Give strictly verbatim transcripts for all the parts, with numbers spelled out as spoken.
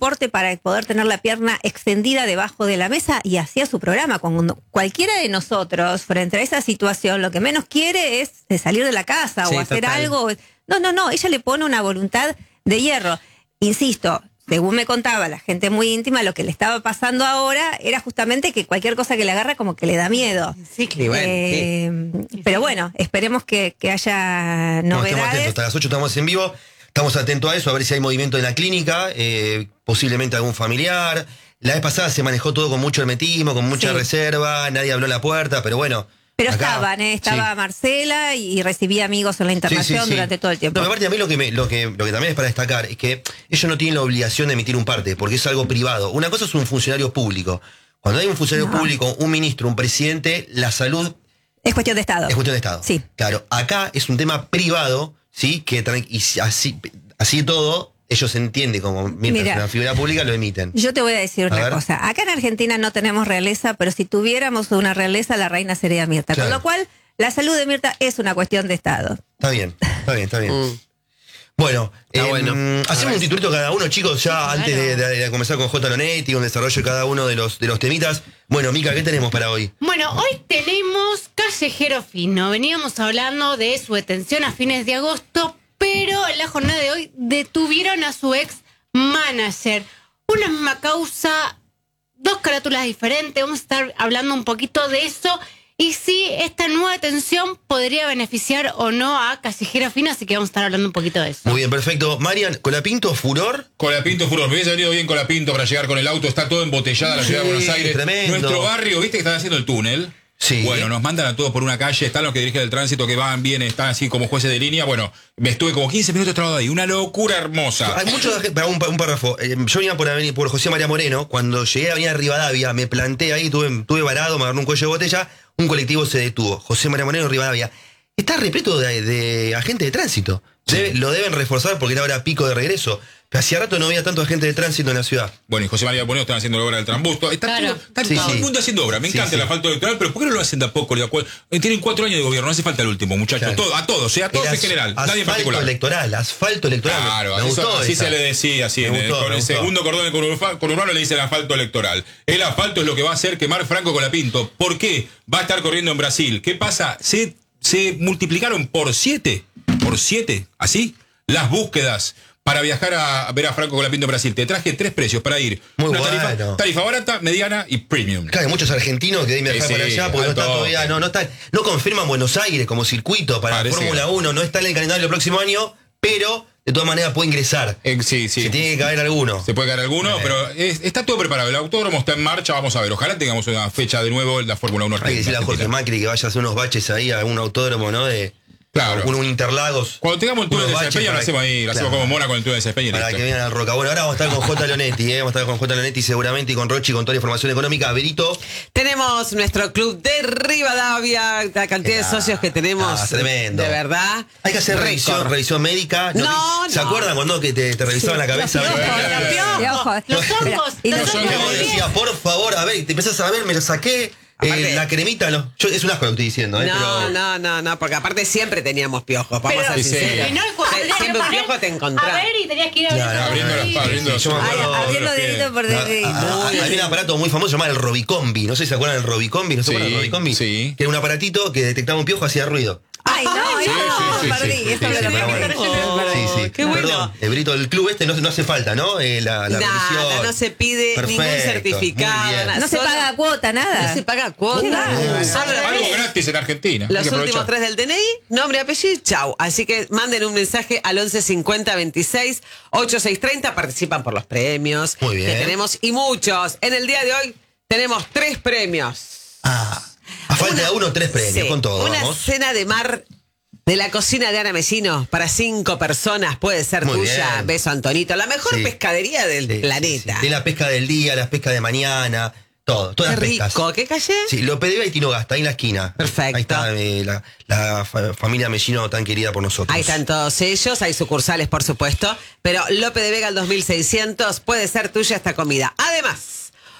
soporte para poder tener la pierna extendida debajo de la mesa y hacía su programa. Cuando cualquiera de nosotros, frente a esa situación, lo que menos quiere es salir de la casa Sí, o hacer total. algo. No, no, no, ella le pone una voluntad de hierro. Insisto, según me contaba la gente muy íntima, lo que le estaba pasando ahora era justamente que cualquier cosa que le agarra como que le da miedo. Sí, que bueno, Eh, pero bueno, esperemos que, que haya No, estamos novedades. atentos, hasta las ocho estamos en vivo, estamos atentos a eso, a ver si hay movimiento en la clínica, eh, posiblemente algún familiar. La vez pasada se manejó todo con mucho hermetismo, con mucha Sí. reserva, nadie habló en la puerta, pero bueno. Pero acá, estaban, ¿eh? Estaba sí. Marcela y recibía amigos en la internación Sí, sí, sí. durante todo el tiempo. No, aparte a mí lo que, me- lo, que, lo que también es para destacar es que ellos no tienen la obligación de emitir un parte, porque es algo privado. Una cosa es un funcionario público. Cuando hay un funcionario No. público, un ministro, un presidente, la salud Es cuestión de Estado. es cuestión de Estado. Sí. Claro, acá es un tema privado, ¿sí? Que tran- y si- así, así todo, ellos entienden como mientras Mira. es una figura pública lo emiten. Yo te voy a decir A una ver. cosa. Acá en Argentina no tenemos realeza, pero si tuviéramos una realeza, la reina sería Mirta. Claro. Con lo cual, la salud de Mirta es una cuestión de Estado. Está bien, está bien, está bien. Mm. Bueno, Está em, bueno. hacemos un titulito cada uno, chicos, ya antes de, de- de comenzar con J. Lonetti, un desarrollo de cada uno de los, de los temitas. Bueno, Mica, ¿qué tenemos para hoy? Bueno, hoy tenemos Callejero Fino. Veníamos hablando de su detención a fines de agosto, pero en la jornada de hoy detuvieron a su ex manager. Una misma causa, dos carátulas diferentes. Vamos a estar hablando un poquito de eso y si esta nueva detención podría beneficiar o no a Callejero Fino, así que vamos a estar hablando un poquito de eso. Muy bien, perfecto. Marian, Colapinto, furor. Colapinto Furor, me hubiese venido bien Colapinto para llegar con el auto, está todo embotellada la Sí, ciudad de Buenos Aires. tremendo. Nuestro barrio, viste que están haciendo el túnel. Sí. Bueno, nos mandan a todos por una calle, están los que dirigen el tránsito, que van, vienen, están así como jueces de línea. Bueno, me estuve como quince minutos trabado ahí, una locura hermosa. Hay mucho, para un, un párrafo. Eh, yo venía por, aveni- por José María Moreno. Cuando llegué a Avenida Rivadavia, me planté ahí, tuve, tuve varado, me agarró un cuello de botella. Un colectivo se detuvo. José María Moreno, Rivadavia. Está repleto de, de agentes de tránsito. Debe- lo deben reforzar porque era ahora pico de regreso. Pero hacía rato no había tanto agente de tránsito en la ciudad. Bueno, y José María Boneo están haciendo la obra del Trambusto. Está, Claro. todo, está Sí, todo sí. el mundo haciendo obra. Me Sí, encanta sí. el asfalto electoral, pero ¿por qué no lo hacen de a poco? De a cual- eh, Tienen cuatro años de gobierno, no hace falta el último, muchachos. Claro. Todo- a todos, eh, a todos Era en general, nadie en asfalto particular. electoral, asfalto electoral. Claro, me eso- gustó así esa. se le decía, así, Me en el- gustó, con me el gustó. segundo cordón conurba- conurbano le dice el asfalto electoral. El asfalto es lo que va a hacer quemar Franco Colapinto. ¿Por qué? Va a estar corriendo en Brasil. ¿Qué pasa? Se, se multiplicaron por siete, por siete, así, las búsquedas para viajar a ver a Franco Colapinto en Brasil. Te traje tres precios para ir. Muy Una bueno. tarifa, tarifa barata, mediana y premium. Claro, hay muchos argentinos que deben viajar Sí, para sí, allá porque no al está toque. todavía, no, no está, no confirman Buenos Aires como circuito para Parece Fórmula que no. uno, no está en el calendario del próximo año, pero de todas maneras puede ingresar. Eh, sí, sí. Se tiene que caer alguno. Se puede caer alguno, Eh. pero es- está todo preparado. El autódromo está en marcha, vamos a ver. Ojalá tengamos una fecha de nuevo en la Fórmula uno Hay que decirle a Jorge Macri que vaya a hacer unos baches ahí a un autódromo, ¿no? De Claro. un, un Interlagos. Cuando tengamos el túnel de Unos baches Cespeña lo para- hacemos ahí, lo hacemos Claro. como Mona con el túnel de Cespeña y Para listo. que vengan al Roca. Bueno, ahora vamos a estar con J. Lonetti, ¿eh? Vamos a estar con J. Lonetti seguramente y con Rochi con toda la información económica. Verito. Tenemos nuestro club de Rivadavia, la cantidad de Ah, socios que tenemos. ah, tremendo. De verdad. Hay que hacer Récord. revisión, revisión médica. No, ¿Se no. acuerdan cuando que te, te revisaban la cabeza? Los piojos, Eh, los piojos. De ojo. Los hongos, Y los los hongos Que vos del pie. decías, por favor, a ver, te empezás a ver, me la saqué. eh, Aparte- la cremita, no. Yo, es un asco lo que estoy diciendo, ¿eh? No, pero, no, no, no, porque aparte siempre teníamos piojos, vamos Pero- a ser Sí, sinceros. Y no, cuando Sie- tenías que siempre un poner- piojo te encontrás. A ver, y tenías que ir a ver. Claro, Abriendo las Sí. patas, abriendo Sí, yo me los Ay, acuerdo- ojos, abriendo los pies. dedito por Ah, dedito. ah, Uy, había un aparato muy famoso llamado el Robicombi. No sé si se acuerdan del Robicombi. ¿No se Sí, acuerdan del Robicombi? sí. Que era un aparatito que detectaba un piojo, hacía ruido. Ay, no, Sí, eso sí, no, sí, perdí. sí, Eso sí, me sí, lo pero perdí. bueno. Sí, sí. qué bueno. Perdón, el Brito del club este no, no hace falta, ¿no? Eh, la, la Nada, revisión. no se pide ningún Perfecto, certificado. muy bien. nada, No se solo- paga cuota, nada. No se paga cuota. Claro. Solo Algo gratis en Argentina. hay los que últimos aprovechar. tres del D N I, nombre, apellido y chau. Así que manden un mensaje al once cincuenta veintiséis ochenta y seis treinta. Participan por los premios Muy bien. que tenemos y muchos. En el día de hoy tenemos tres premios. Ah, a falta Una- de uno, tres premios, sí, con todo, Una vamos. cena de mar de la cocina de Ana Mesino para cinco personas. Puede ser Muy tuya. bien. Beso, Antonito. La mejor Sí. pescadería del Sí, sí, planeta. sí. De la pesca del día, la pesca de mañana, todo, todas Qué las pescas. rico. ¿Qué calle? Sí, Lope de Vega y Tinogasta, ahí en la esquina. Perfecto. Ahí está eh, la, la fa- familia Mellino tan querida por nosotros. Ahí están todos ellos, hay sucursales por supuesto, pero Lope de Vega al dos mil seiscientos puede ser tuya esta comida. Además,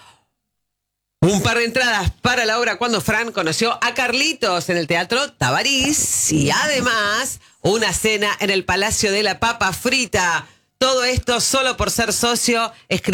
un par de entradas para la obra Cuando Fran conoció a Carlitos en el Teatro Tabarís y además una cena en el Palacio de la Papa Frita. Todo esto solo por ser socio.